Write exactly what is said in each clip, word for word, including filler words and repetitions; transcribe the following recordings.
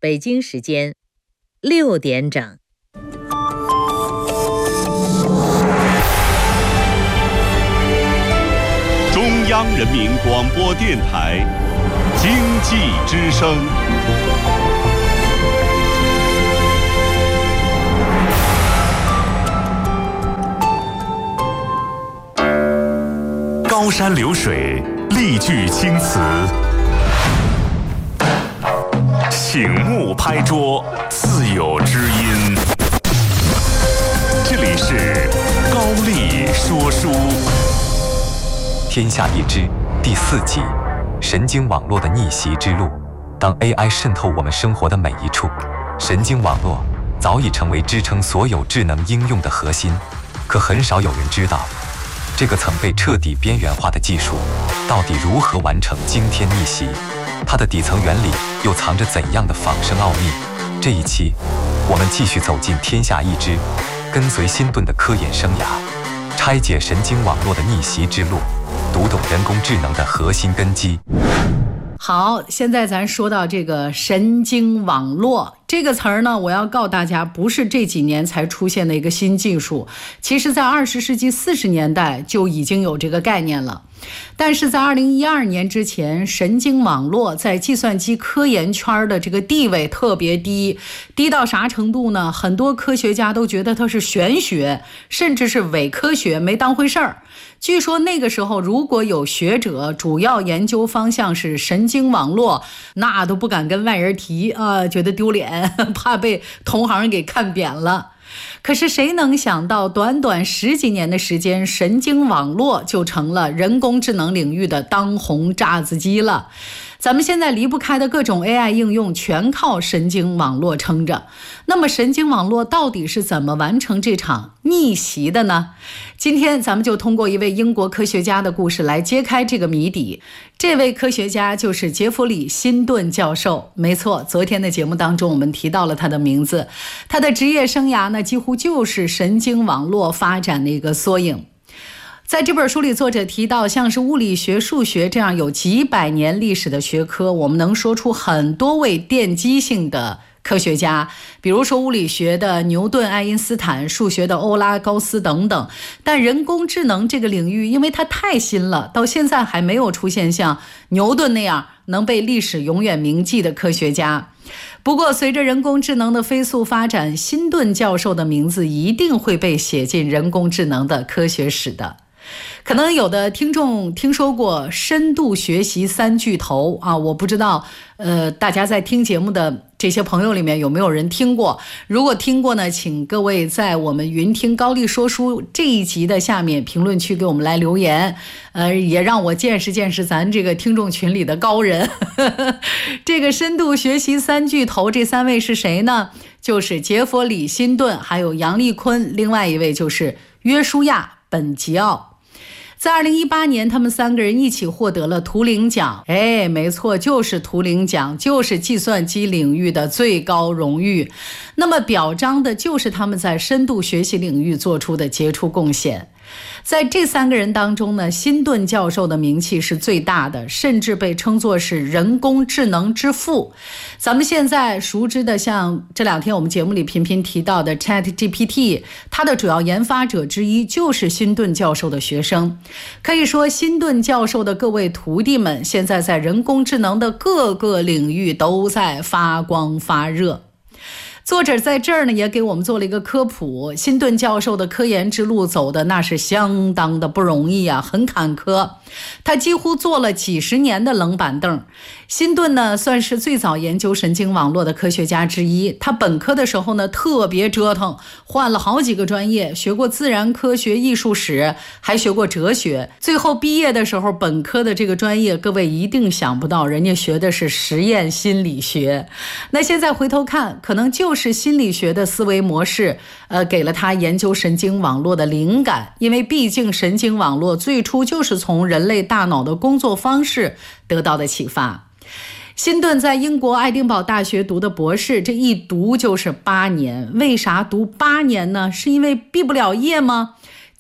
北京时间六点整。 中央人民广播电台经济之声。高山流水，丽句青词，醒目拍桌，自有知音。这里是高丽说书。 天下一知第四集，神经网络的逆袭之路。当 A I 渗透我们生活的每一处，神经网络早已成为支撑所有智能应用的核心。可很少有人知道，这个曾被彻底边缘化的技术，到底如何完成惊天逆袭？它的底层原理又藏着怎样的仿生奥秘？这一期，我们继续走进天下一知，跟随辛顿的科研生涯，拆解神经网络的逆袭之路，读懂人工智能的核心根基。 好，现在咱说到这个神经网络这个词儿呢，我要告大家，不是这几年才出现的一个新技术，其实在二十世纪四十年代就已经有这个概念了。但是在二零一二年之前，神经网络在计算机科研圈的这个地位特别低，低到啥程度呢？很多科学家都觉得它是玄学，甚至是伪科学，没当回事儿。据说那个时候，如果有学者主要研究方向是神经网络，那都不敢跟外人提啊，觉得丢脸，怕被同行给看扁了。可是谁能想到，短短十几年的时间，神经网络就成了人工智能领域的当红炸子鸡了。咱们现在离不开的各种 A I 应用全靠神经网络撑着。那么神经网络到底是怎么完成这场逆袭的呢？今天咱们就通过一位英国科学家的故事来揭开这个谜底。这位科学家就是杰弗里·辛顿教授。没错，昨天的节目当中我们提到了他的名字。他的职业生涯呢，几乎就是神经网络发展的一个缩影。在这本书里，作者提到，像是物理学、数学这样有几百年历史的学科，我们能说出很多位奠基性的科学家，比如说物理学的牛顿、爱因斯坦，数学的欧拉、高斯等等。但人工智能这个领域，因为它太新了，到现在还没有出现像牛顿那样能被历史永远铭记的科学家。不过随着人工智能的飞速发展，辛顿教授的名字一定会被写进人工智能的科学史的。可能有的听众听说过深度学习三巨头啊，我不知道呃，大家在听节目的这些朋友里面有没有人听过。如果听过呢，请各位在我们云听高丽说书这一集的下面评论区给我们来留言，呃，也让我见识见识咱这个听众群里的高人。这个深度学习三巨头，这三位是谁呢？就是杰弗里·辛顿，还有杨利坤，另外一位就是约书亚·本吉奥。在二零一八年，他们三个人一起获得了图灵奖。哎，没错，就是图灵奖，就是计算机领域的最高荣誉。那么表彰的就是他们在深度学习领域做出的杰出贡献。在这三个人当中呢，辛顿教授的名气是最大的，甚至被称作是人工智能之父。咱们现在熟知的，像这两天我们节目里频频提到的 ChatGPT， 它的主要研发者之一就是辛顿教授的学生。可以说，辛顿教授的各位徒弟们现在在人工智能的各个领域都在发光发热。作者在这儿呢也给我们做了一个科普，辛顿教授的科研之路走的那是相当的不容易啊，很坎坷。他几乎做了几十年的冷板凳。辛顿呢算是最早研究神经网络的科学家之一。他本科的时候呢特别折腾，换了好几个专业，学过自然科学、艺术史，还学过哲学。最后毕业的时候，本科的这个专业，各位一定想不到，人家学的是实验心理学。那现在回头看，可能就是心理学的思维模式，呃，给了他研究神经网络的灵感。因为毕竟神经网络最初就是从人类大脑的工作方式得到的启发。辛顿在英国爱丁堡大学读的博士，这一读就是八年。为啥读八年呢？是因为毕不了业吗？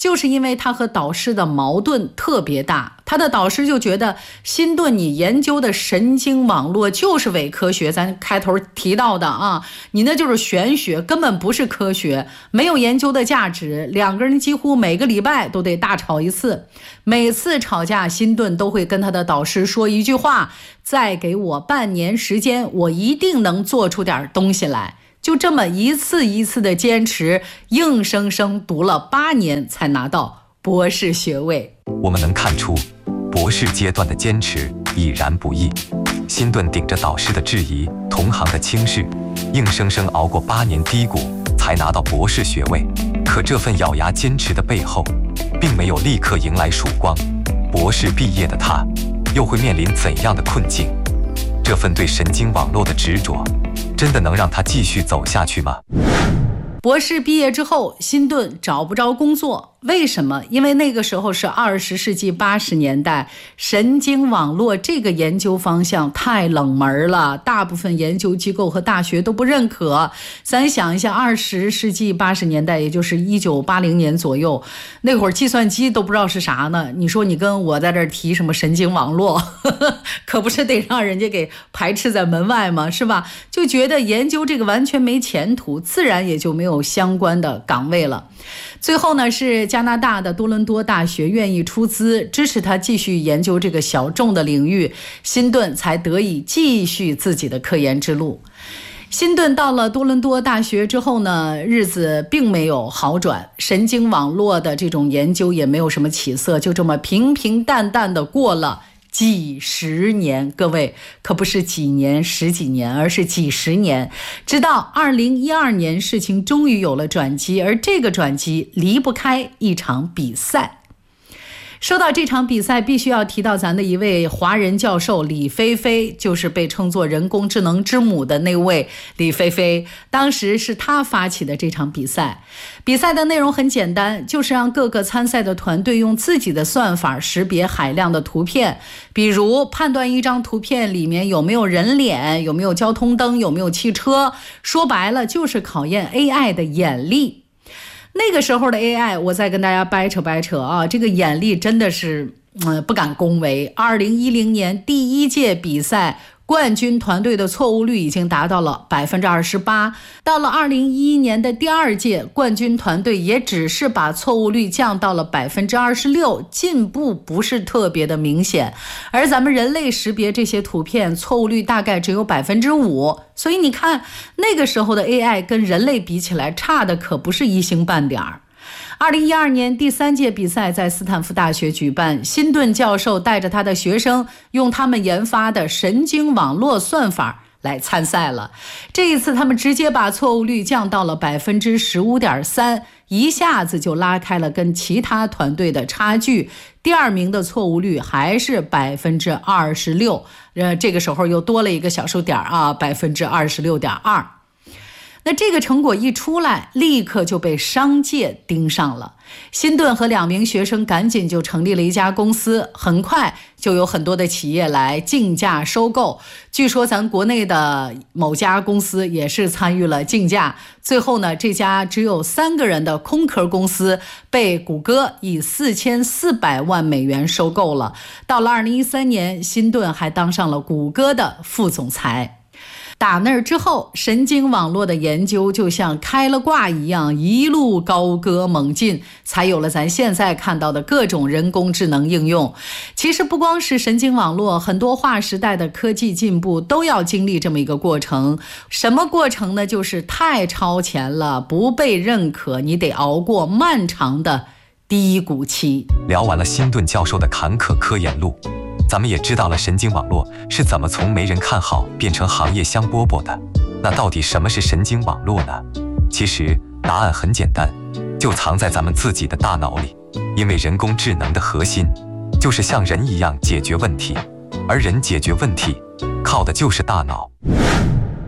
就是因为他和导师的矛盾特别大。他的导师就觉得，辛顿你研究的神经网络就是伪科学，咱开头提到的啊，你那就是玄学，根本不是科学，没有研究的价值。两个人几乎每个礼拜都得大吵一次，每次吵架，辛顿都会跟他的导师说一句话：再给我半年时间，我一定能做出点东西来。就这么一次一次的坚持，硬生生读了八年才拿到博士学位。 我们能看出，博士阶段的坚持已然不易。辛顿顶着导师的质疑、同行的轻视，硬生生熬过八年低谷，才拿到博士学位。可这份咬牙坚持的背后，并没有立刻迎来曙光。博士毕业的他，又会面临怎样的困境？这份对神经网络的执着，真的能让他继续走下去吗？ 博士毕业之后，辛顿找不着工作，为什么？因为那个时候是二十世纪八十年代，神经网络这个研究方向太冷门了，大部分研究机构和大学都不认可。咱想一下，二十世纪八十年代，也就是一九八零年左右，那会儿计算机都不知道是啥呢。你说你跟我在这儿提什么神经网络，呵呵，可不是得让人家给排斥在门外吗？是吧？就觉得研究这个完全没前途，自然也就没有相关的岗位了。最后呢，是加拿大的多伦多大学愿意出资支持他继续研究这个小众的领域，辛顿才得以继续自己的科研之路。辛顿到了多伦多大学之后呢，日子并没有好转，神经网络的这种研究也没有什么起色，就这么平平淡淡的过了几十年。各位，可不是几年十几年，而是几十年。直到二零一二年，事情终于有了转机，而这个转机离不开一场比赛。说到这场比赛，必须要提到咱的一位华人教授李飞飞，就是被称作人工智能之母的那位李飞飞。当时是他发起的这场比赛。比赛的内容很简单，就是让各个参赛的团队用自己的算法识别海量的图片，比如判断一张图片里面有没有人脸，有没有交通灯，有没有汽车。说白了，就是考验 A I 的眼力。那个时候的 A I， 我再跟大家掰扯掰扯啊，这个眼力真的是，嗯，不敢恭维。二零一零年第一届比赛，冠军团队的错误率已经达到了百分之二十八。到了二零一一年的第二届，冠军团队也只是把错误率降到了百分之二十六，进步不是特别的明显。而咱们人类识别这些图片，错误率大概只有百分之五。所以你看，那个时候的 A I 跟人类比起来，差的可不是一星半点儿。二零一二年第三届比赛在斯坦福大学举办，辛顿教授带着他的学生用他们研发的神经网络算法来参赛了。这一次他们直接把错误率降到了百分之十五点三，一下子就拉开了跟其他团队的差距。第二名的错误率还是百分之二十六，呃，这个时候又多了一个小数点啊，百分之二十六点二。那这个成果一出来，立刻就被商界盯上了。辛顿和两名学生赶紧就成立了一家公司，很快就有很多的企业来竞价收购。据说咱国内的某家公司也是参与了竞价，最后呢，这家只有三个人的空壳公司被谷歌以四千四百万美元收购了。到了二零一三年，辛顿还当上了谷歌的副总裁。打那儿之后，神经网络的研究就像开了挂一样，一路高歌猛进，才有了咱现在看到的各种人工智能应用。其实不光是神经网络，很多划时代的科技进步都要经历这么一个过程。什么过程呢？就是太超前了，不被认可，你得熬过漫长的低谷期。 聊完了辛顿教授的坎坷科研路，咱们也知道了神经网络是怎么从没人看好变成行业香饽饽的。那到底什么是神经网络呢？其实答案很简单，就藏在咱们自己的大脑里。因为人工智能的核心就是像人一样解决问题，而人解决问题靠的就是大脑。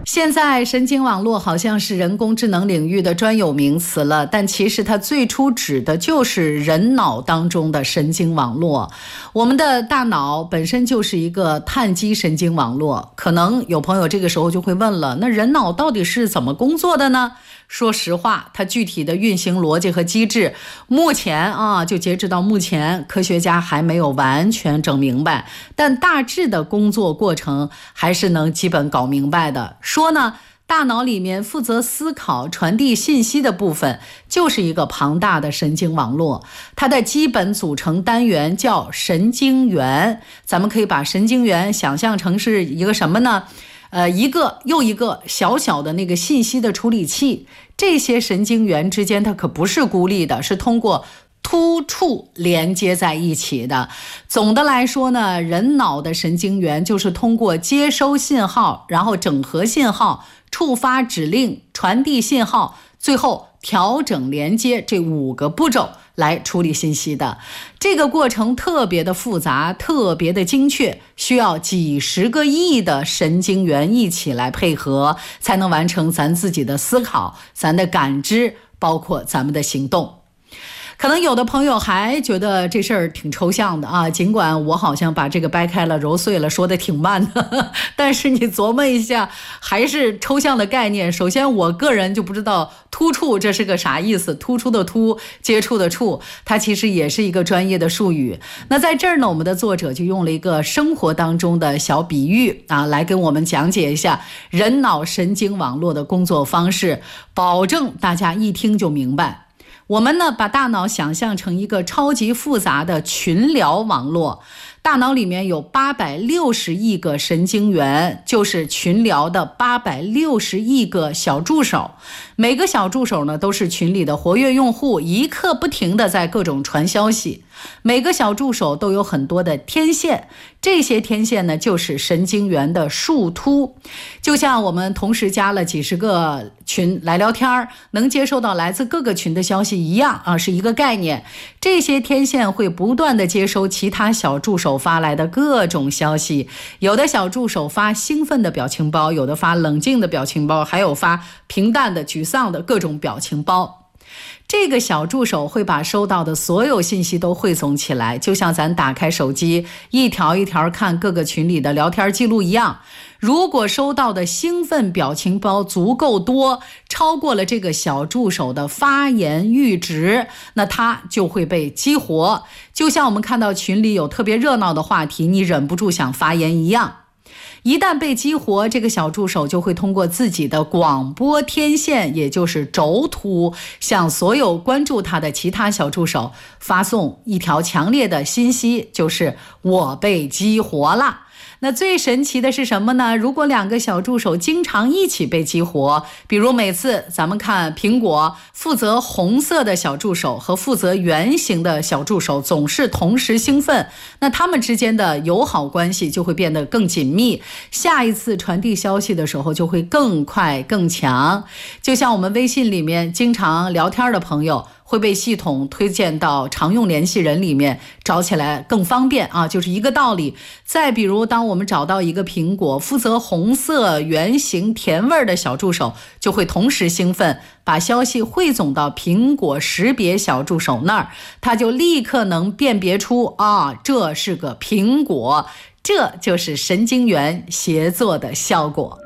现在神经网络好像是人工智能领域的专有名词了，但其实它最初指的就是人脑当中的神经网络。我们的大脑本身就是一个碳基神经网络，可能有朋友这个时候就会问了，那人脑到底是怎么工作的呢？说实话，它具体的运行逻辑和机制，目前啊，就截止到目前，科学家还没有完全整明白，但大致的工作过程还是能基本搞明白的。说呢，大脑里面负责思考、传递信息的部分，就是一个庞大的神经网络，它的基本组成单元叫神经元。咱们可以把神经元想象成是一个什么呢？呃，一个又一个小小的那个信息的处理器，这些神经元之间它可不是孤立的，是通过突触连接在一起的。总的来说呢，人脑的神经元就是通过接收信号，然后整合信号，触发指令，传递信号，最后调整连接这五个步骤来处理信息的。这个过程特别的复杂，特别的精确，需要几十个亿的神经元一起来配合，才能完成咱自己的思考，咱的感知，包括咱们的行动。可能有的朋友还觉得这事儿挺抽象的啊，尽管我好像把这个掰开了揉碎了说的挺慢的，呵呵，但是你琢磨一下，还是抽象的概念。首先我个人就不知道突触这是个啥意思，突出的突，接触的触，它其实也是一个专业的术语。那在这儿呢，我们的作者就用了一个生活当中的小比喻啊，来跟我们讲解一下人脑神经网络的工作方式，保证大家一听就明白。我们呢，把大脑想象成一个超级复杂的群聊网络，大脑里面有八百六十亿个神经元，就是群聊的八百六十亿个小助手。每个小助手呢，都是群里的活跃用户，一刻不停的在各种传消息。每个小助手都有很多的天线，这些天线呢，就是神经元的树突。就像我们同时加了几十个群来聊天，能接收到来自各个群的消息一样啊，是一个概念。这些天线会不断的接收其他小助手发来的各种消息，有的小助手发兴奋的表情包，有的发冷静的表情包，还有发平淡的沮丧的各种表情包。这个小助手会把收到的所有信息都汇总起来，就像咱打开手机一条一条看各个群里的聊天记录一样。如果收到的兴奋表情包足够多，超过了这个小助手的发言阈值，那它就会被激活。就像我们看到群里有特别热闹的话题，你忍不住想发言一样。一旦被激活，这个小助手就会通过自己的广播天线，也就是轴突，向所有关注他的其他小助手发送一条强烈的信息，就是我被激活了。那最神奇的是什么呢？如果两个小助手经常一起被激活，比如每次咱们看苹果，负责红色的小助手和负责圆形的小助手总是同时兴奋，那他们之间的友好关系就会变得更紧密，下一次传递消息的时候就会更快更强。就像我们微信里面经常聊天的朋友，会被系统推荐到常用联系人里面，找起来更方便啊，就是一个道理。再比如，当我们找到一个苹果负责红色、圆形、甜味的小助手，就会同时兴奋，把消息汇总到苹果识别小助手那儿，他就立刻能辨别出啊，这是个苹果。这就是神经元协作的效果。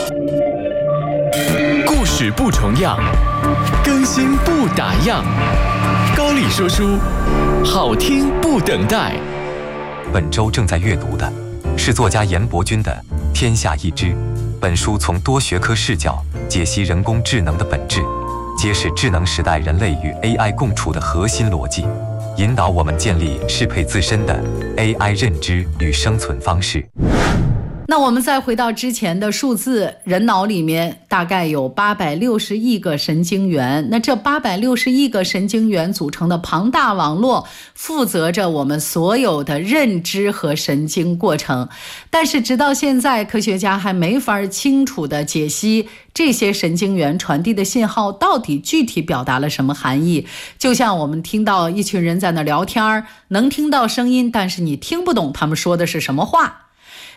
故事不重样，更新不打烊。高丽说书，好听不等待。 本周正在阅读的是作家严伯钧的《天下一知》。本书从多学科视角解析人工智能的本质，揭示智能时代人类与 A I 共处的核心逻辑，引导我们建立适配自身的 A I 认知与生存方式。 那我们再回到之前的数字，人脑里面大概有八百六十亿个神经元，那这八百六十亿个神经元组成的庞大网络，负责着我们所有的认知和神经过程。但是直到现在，科学家还没法清楚地解析这些神经元传递的信号到底具体表达了什么含义。就像我们听到一群人在那聊天，能听到声音，但是你听不懂他们说的是什么话。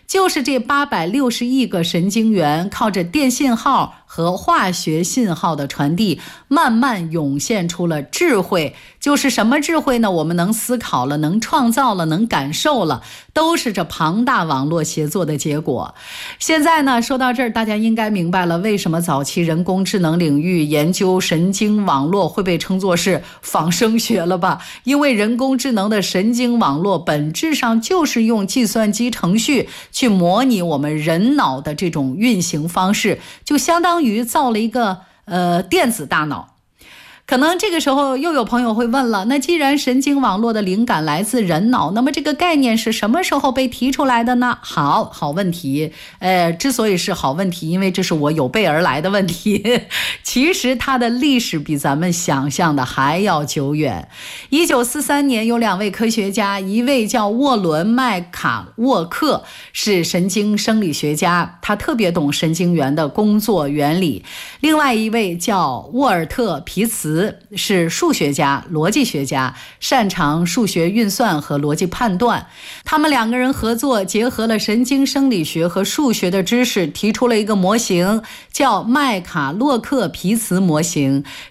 就是这八百六十亿个神经元靠着电信号和化学信号的传递，慢慢涌现出了智慧。就是什么智慧呢？我们能思考了，能创造了，能感受了，都是这庞大网络协作的结果。现在呢，说到这儿，大家应该明白了为什么早期人工智能领域研究神经网络会被称作是仿生学了吧？因为人工智能的神经网络本质上就是用计算机程序去模拟我们人脑的这种运行方式，就相当于造了一个呃电子大脑。可能这个时候又有朋友会问了，那既然神经网络的灵感来自人脑，那么这个概念是什么时候被提出来的呢？好好问题，呃，之所以是好问题，因为这是我有备而来的问题。其实它的历史比咱们想象的还要久远。一九四三年，有两位科学家，一位叫沃伦·麦卡沃克，是神经生理学家，他特别懂神经元的工作原理；另外一位叫沃尔特·皮茨，是数学家、逻辑学家，擅长数学运算和逻辑判断。他们两个人合作，结合了神经生理学和数学的知识，提出了一个模型，叫麦卡洛克皮茨模型。